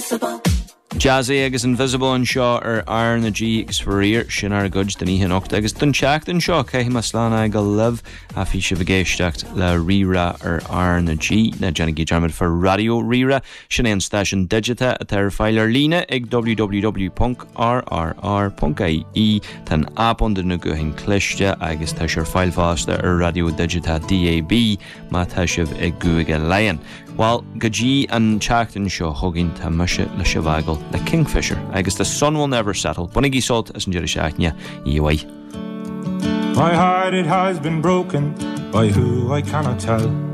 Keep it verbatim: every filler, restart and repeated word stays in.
Jazzy agus Invisible an seo ar Air na G agus farír sin ar gud den ihe nocht agus dun teach den seo céim a slána go love a fi se bhgéisteacht le rira ar Air na G na Jenny Jarmid for Radio Rira sin é an station digita a tar fáilir lína ag w w w dot r r r dot i e tan app under na guhin cliste agus tá seir fáilfásta ar Radio Digita D A B má tá sibh ag guige leian. Well, Gaji and Chacton show hugging to Musha le Shavagal, the Kingfisher. I guess the sun will never settle. Bunigi salt as in Jerry Shacknya, E Y. My heart it has been broken by who I cannot tell.